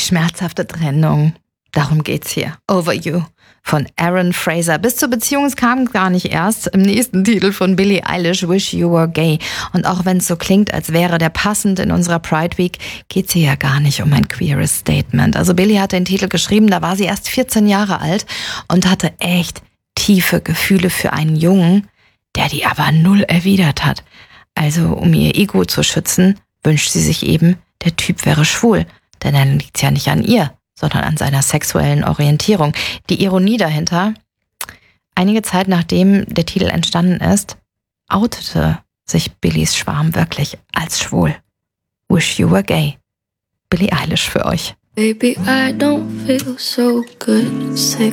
schmerzhafte Trennung. Darum geht's hier. Over You von Aaron Fraser. Bis zur Beziehung kam gar nicht erst. Im nächsten Titel von Billie Eilish, Wish You Were Gay. Und auch wenn es so klingt, als wäre der passend in unserer Pride Week, geht's hier ja gar nicht um ein queeres Statement. Also Billie hat den Titel geschrieben, da war sie erst 14 Jahre alt und hatte echt tiefe Gefühle für einen Jungen, der die aber null erwidert hat. Also um ihr Ego zu schützen, wünscht sie sich eben, der Typ wäre schwul. Denn dann liegt's ja nicht an ihr, sondern an seiner sexuellen Orientierung. Die Ironie dahinter: einige Zeit nachdem der Titel entstanden ist, outete sich Billies Schwarm wirklich als schwul. Wish You Were Gay. Billie Eilish für euch. Baby, I don't feel so good. Sick